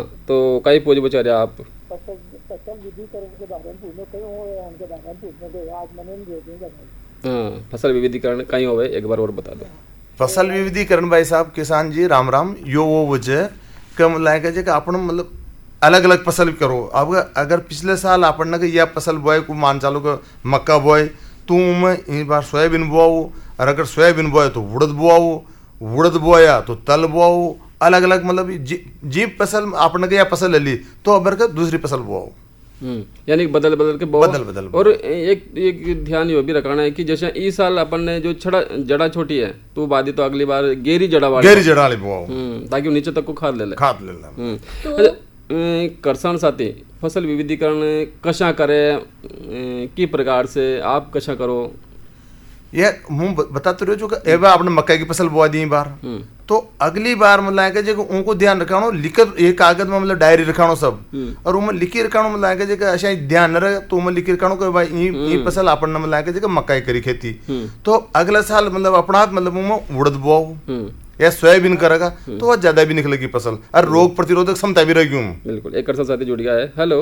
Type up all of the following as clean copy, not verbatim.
तो कहीं पूछ बेचारे आप। फसल फसल विधिकरण के बारे में पूछने कहीं हो उनके बारे में पूछने के आज मैंने भेजेंगे। हाँ, फसल विविधीकरण कहीं हो एक बार और बता दो। फसल विविधीकरण भाई साहब किसान जी राम राम यो वो वजह कम लायक है कि अपन मतलब अलग अलग फसल करो। अब अगर पिछले साल अपन ने यह फसल बोए को मान चालो कि मक्का बोए तो मैं इस बार सोयाबीन बोआऊ, और अगर सोयाबीन बोए तो उड़द बोआऊ, उड़द बोया तो तल बोआऊ, अलग अलग मतलब जी फसल आपने के या फसल ले ली तो अब का दूसरी फसल बोआऊ। यानी बदल बदल के बदल। और एक ध्यान ये भी रखना है कि जैसे इस साल अपन ने जो जड़ा छोटी है तो बादी तो अगली बार गेरी जड़ा वाली बोआऊ, ताकि वो नीचे तक को खाद ले ले। करसान साथी फसल विविधीकरण कशा करे की प्रकार से आप कशा करो ये हम बताते रहो। जो एवं आपने मक्का की फसल बोआ दी बार तो अगली बार मतलब है जो उनको ध्यान रखानो लिखकर एक कागज में मतलब डायरी रखानो सब, और उनमें लिखी रखानो मतलब है जो ऐसा ध्यान न रहे तो उनमें लिखी रखानो कि भाई ये फसल अपन ने मतलब है जो मक्का करी खेती तो अगले साल मतलब अपना मतलब उनमें उड़द बोआऊ या सोयाबीन करेगा तो वह ज्यादा भी निकलेगी फसल और रोग प्रतिरोधक क्षमता भी रहेगी। बिल्कुल। एक करसान साथी जुड़ गया है। हेलो।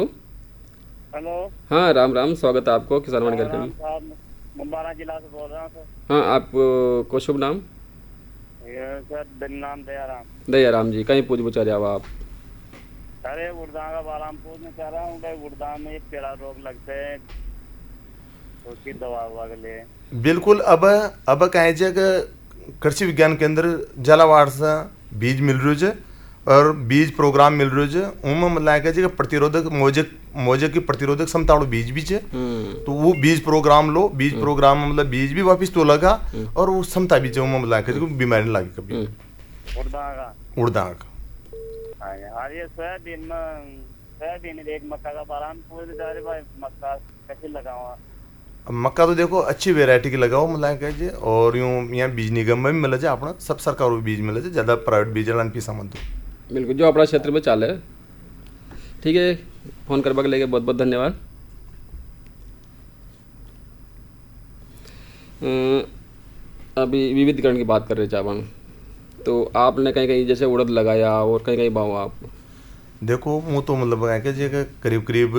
हाँ राम राम, स्वागत है आपको किसान वाणी कार्यक्रम में। मुंबारा जिला से बोल रहा हूँ सर। हाँ, आपको शुभ नाम? सर नाम दयाराम। दयाराम जी, कहीं पूछ बेचारे आओ आप। अरे गुड़दा का बाराम पूछना चाह रहा हूँ, गुड़दा में एक पेड़ा रोग लगते है उसकी दवा के लिए। बिल्कुल। अब कहे कृषि विज्ञान केंद्र झालावाड़ से बीज मिल रही है और बीज प्रोग्राम मिल रही है उनमें मतलब है प्रतिरोधक मोजे की प्रतिरोधक क्षमता वालों बीज भी है तो वो बीज प्रोग्राम लो। बीज प्रोग्राम में मतलब बीज भी वापिस तो लगा और वो क्षमता भी है उनमें मतलब है बीमारी नहीं लगी कभी। उड़दा का ये सोयाबीन एक मक्का का बाराम पूछ रहे भाई मक्का कैसे लगाऊंगा। मक्का तो देखो अच्छी वेराइटी की लगाओ मतलब कहे और यूँ यहाँ बीज निगम में भी मिले जाए अपना सब सरकार बीज मिले जाए ज़्यादा प्राइवेट बीज पीसा मत दो। बिल्कुल, जो अपना क्षेत्र में चाले। ठीक है, फोन करवा के लेके बहुत बहुत धन्यवाद। अभी विविधीकरण की बात कर रहे चावन तो आपने कहीं कहीं जैसे उड़द लगाया और कहीं कहीं बाऊ आप देखो वो तो मतलब करीब करीब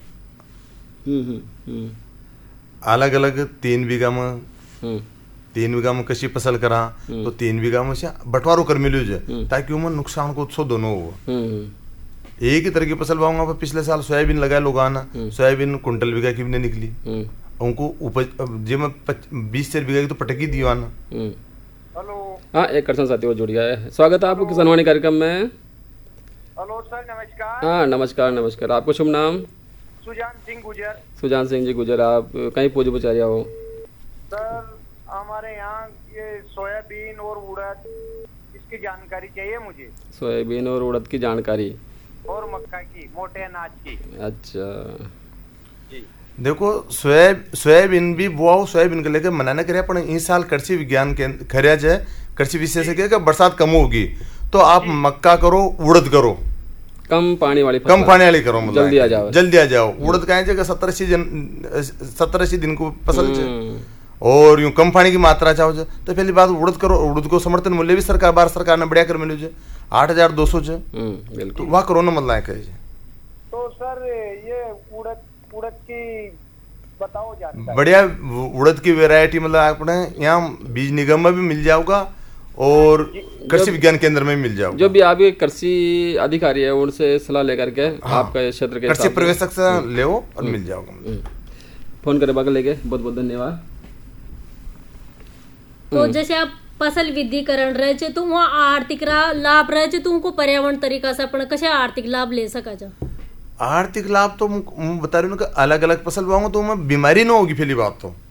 अलग अलग 3 बीघा में कृषि फसल करा तो 3 बीघा में से बंटवारो कर मिलो जाए ताकि उनमें नुकसान को उत्सव दोनों हो। एक ही तरह की फसल बाऊंगा पिछले साल सोयाबीन लगाया लोग आना सोयाबीन कुंटल बीघा की भी नहीं निकली उनको उपज जी में 20 से बीघा की तो पटकी दी आना। हेलो। हाँ, एक करसान साथी वो जुड़ गया है। स्वागत है आपको किसान वाणी कार्यक्रम में। हेलो सर, नमस्कार। हाँ नमस्कार। आपको शुभ नाम? सुजान सिंह गुजर। सुजान सिंह जी गुजर, आप कहीं पूछ बेचारिया हो? सर हमारे यहाँ ये सोयाबीन और उड़द इसकी जानकारी चाहिए मुझे। सोयाबीन और उड़द की जानकारी और मक्का की मोटे अनाज की। अच्छा जी। देखो सोयाबीन भी बुआओ सोयाबीन को लेकर मना न करे पर इस साल कृषि विज्ञान के खरिया जाए कृषि विशेषज्ञ का बरसात कम होगी तो आप मक्का करो उड़द करो कम पानी वाली करो मतलब जल्दी आ जाओ। उड़द का जगह 70-80 दिन को फसल और यूं कम पानी की मात्रा चाहो तो पहली बात उड़द करो। उड़द को समर्थन मूल्य भी सरकार ने बढ़िया कर मिलो 8,200 तो वह करो ना मतलब कहे। तो सर ये उड़द की बताओ जानकारी। बढ़िया उड़द की वेरायटी मतलब अपने यहाँ बीज निगम में भी मिल जाओगा और कृषि विज्ञान केंद्र में मिल जाओगे। जो भी आपके कृषि अधिकारी है उनसे सलाह लेकर के आपका क्षेत्र के कृषि प्रवेशक से ले और मिल जाओगे। फोन करे बाग लेके बहुत बहुत धन्यवाद। तो जैसे आप फसल विविधीकरण रहे तो वहाँ आर्थिक लाभ रहे तो उनको पर्यावरण तरीका से अपन कैसे आर्थिक लाभ ले सका जा। आर्थिक लाभ तो बता रही हूँ अलग अलग फसल बोआऊंगा तो मैं बीमारी ना होगी। पहली बात तो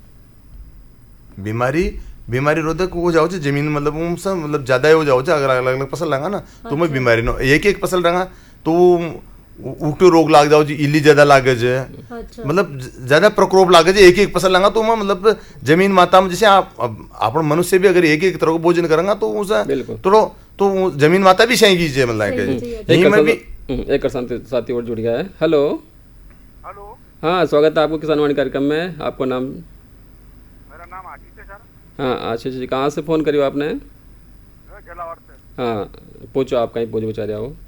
बीमारी रोधक हो जाओ जमीन मतलब ज्यादा हो जाओ अगर अलग अलग फसल लगा ना तो मैं बीमारी ना एक फसल लगा तो उल्टी रोग लाग जाओ इली ज्यादा लागे मतलब ज्यादा प्रकोप लागे एक फसल लगा तो मैं मतलब जमीन माता में जैसे आप मनुष्य भी अगर एक तरह को भोजन करेंगे तो उसे तो जमीन माता भी सही कीजिए मतलब एक साथी और जुड़ गया है। हेलो। हाँ, स्वागत है आपको किसान वाणी कार्यक्रम में। आपको नाम? मेरा नाम आशीष है सर। हाँ आशीष जी, कहाँ से फोन करियो आपने? झालावाड़ से। हाँ पूछो, आप कहीं पूछ बेचारे आओ।